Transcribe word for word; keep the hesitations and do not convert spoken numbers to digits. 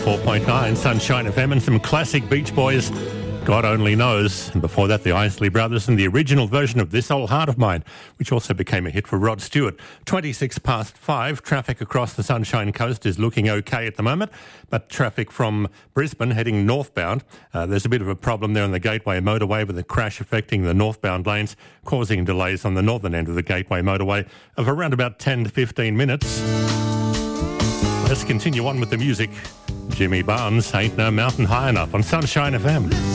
four point nine Sunshine F M, and some classic Beach Boys, God Only Knows. And before that, the Isley Brothers and the original version of This Old Heart of Mine, which also became a hit for Rod Stewart. twenty-six past five, traffic across the Sunshine Coast is looking okay at the moment, but traffic from Brisbane heading northbound, uh, there's a bit of a problem there on the Gateway Motorway with a crash affecting the northbound lanes, causing delays on the northern end of the Gateway Motorway of around about ten to fifteen minutes. Let's continue on with the music. Jimmy Barnes, Ain't No Mountain High Enough on Sunshine F M.